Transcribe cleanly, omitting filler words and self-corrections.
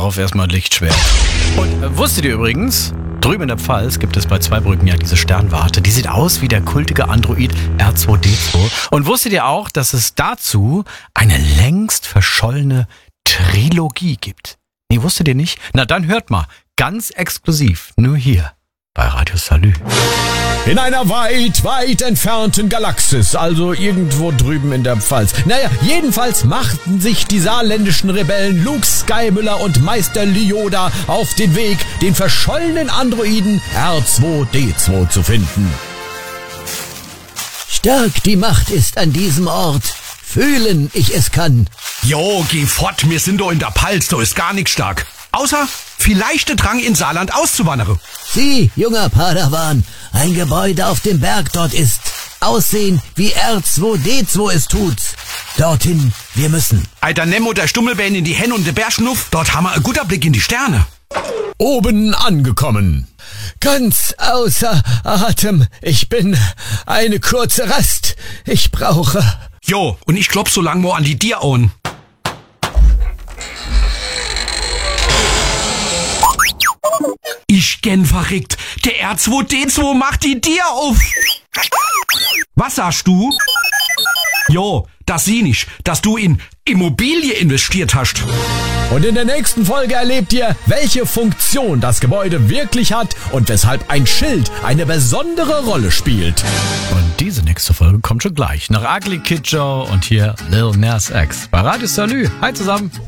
darauf erstmal ein Lichtschwert. Und wusstet ihr übrigens, drüben in der Pfalz gibt es bei Zweibrücken ja diese Sternwarte. Die sieht aus wie der kultige Android R2D2. Und wusstet ihr auch, dass es dazu eine längst verschollene Trilogie gibt? Nee, wusstet ihr nicht? Na dann hört mal, ganz exklusiv, nur hier bei Radio Salü. In einer weit, weit entfernten Galaxis, also irgendwo drüben in der Pfalz. Naja, jedenfalls machten sich die saarländischen Rebellen Luke Skymüller und Meister Yoda auf den Weg, den verschollenen Androiden R2D2 zu finden. Stark die Macht ist an diesem Ort. Fühlen ich es kann. Jo, geh fort, wir sind doch in der Pfalz, da ist gar nichts stark. Außer vielleicht der Drang in Saarland auszuwandern. Sieh, junger Padawan, ein Gebäude auf dem Berg dort ist. Aussehen, wie R2D2 es tut. Dorthin, wir müssen. Alter Nemo, der Stummelbein in die Henne und der Bärschnuff, dort haben wir einen guter Blick in die Sterne. Oben angekommen. Ganz außer Atem. Ich bin eine kurze Rast. Ich brauche... Jo, und ich glaub so lang mo an die Dir an. Ich gern verrückt. Der R2D2 macht die Dir auf. Was sagst du? Jo, das sieh nicht, dass du in Immobilie investiert hast. Und in der nächsten Folge erlebt ihr, welche Funktion das Gebäude wirklich hat und weshalb ein Schild eine besondere Rolle spielt. Und diese nächste Folge kommt schon gleich nach Ugly Kid Joe und hier Lil Nas X bei Radio Salü. Hi zusammen.